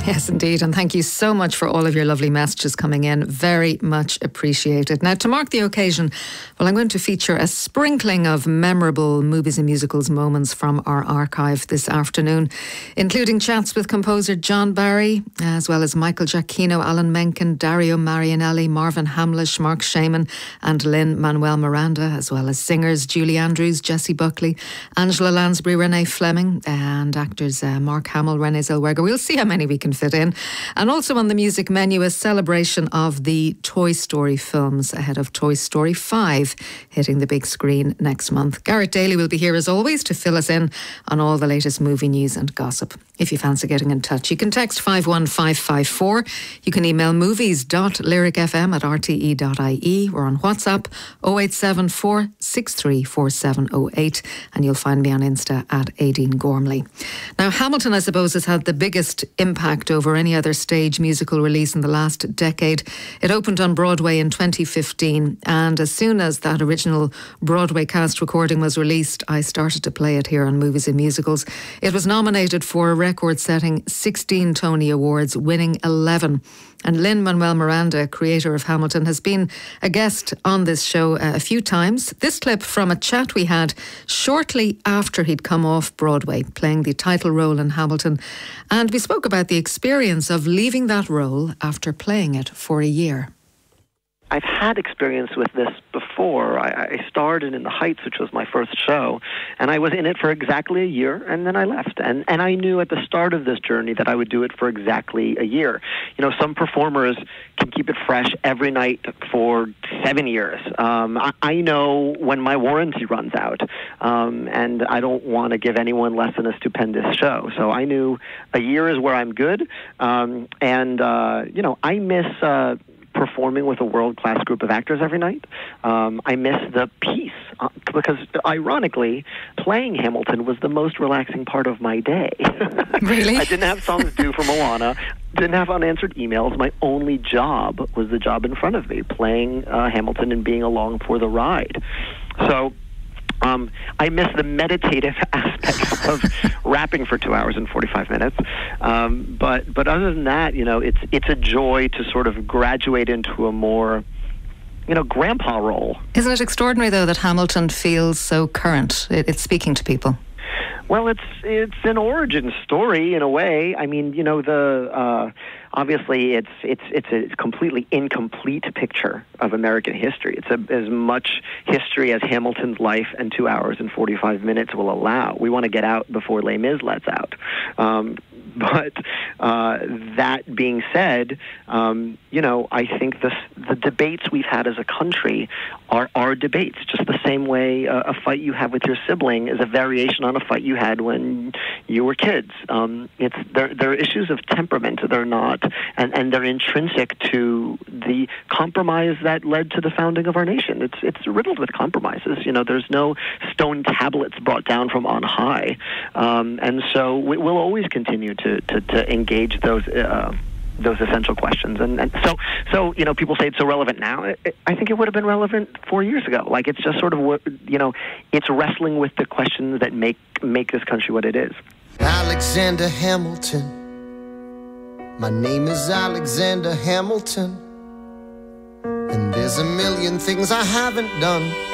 Yes, indeed. And thank you so much for all of your lovely messages coming in. Very much appreciated. Now, to mark the occasion, well, I'm going to feature a sprinkling of memorable movies and musicals moments from our archive this afternoon, including chats with composer John Barry, as well as Michael Giacchino, Alan Menken, Dario Marianelli, Marvin Hamlish, Mark Shaman and Lin-Manuel Miranda, as well as singers Julie Andrews, Jessie Buckley, Angela Lansbury, Renee Fleming, and actors Mark Hamill, Renee Zellweger. We'll see how many we can fit in. And also on the music menu, a celebration of the Toy Story films ahead of Toy Story 5 hitting the big screen next month. Garrett Daly will be here as always to fill us in on all the latest movie news and gossip. If you fancy getting in touch, you can text 51554. You can email movies.lyricfm@rte.ie or on WhatsApp 0874 634708, and you'll find me on Insta at Aideen Gormley. Now, Hamilton, I suppose, has had the biggest impact over any other stage musical release in the last decade. It opened on Broadway in 2015, and as soon as that original Broadway cast recording was released, I started to play it here on Movies and Musicals. It was nominated for a record-setting 16 Tony Awards, winning 11. And Lin-Manuel Miranda, creator of Hamilton, has been a guest on this show a few times. This clip from a chat we had shortly after he'd come off Broadway, playing the title role in Hamilton. And we spoke about the experience of leaving that role after playing it for a year. I've had experience with this before. I starred in The Heights, which was my first show, and I was in it for exactly a year, and then I left. And I knew at the start of this journey that I would do it for exactly a year. You know, some performers can keep it fresh every night for 7 years. I know when my warranty runs out, and I don't want to give anyone less than a stupendous show. So I knew a year is where I'm good, you know, I miss performing with a world-class group of actors every night. I miss the peace because, ironically, playing Hamilton was the most relaxing part of my day. Really? I didn't have songs due for Moana, didn't have unanswered emails. My only job was the job in front of me, playing Hamilton and being along for the ride. So I miss the meditative aspect of rapping for 2 hours and 45 minutes. But other than that, you know, it's a joy to sort of graduate into a more, you know, grandpa role. Isn't it extraordinary, though, that Hamilton feels so current? It's speaking to people. Well, it's an origin story in a way. I mean, you know, obviously it's a completely incomplete picture of American history. It's as much history as Hamilton's life and 2 hours and 45 minutes will allow. We want to get out before Les Mis lets out. But that being said, you know, I think the debates we've had as a country are our debates, just the same way a fight you have with your sibling is a variation on a fight you had when you were kids. They're issues of temperament. They're not, and they're intrinsic to the compromise that led to the founding of our nation. It's riddled with compromises. You know, there's no stone tablets brought down from on high, and so we'll always continue to engage those essential questions. And so you know, people say it's so relevant now. I think it would have been relevant 4 years ago. Like, it's just sort of, you know, it's wrestling with the questions that make this country what it is. Alexander Hamilton. My name is Alexander Hamilton, and there's a million things I haven't done.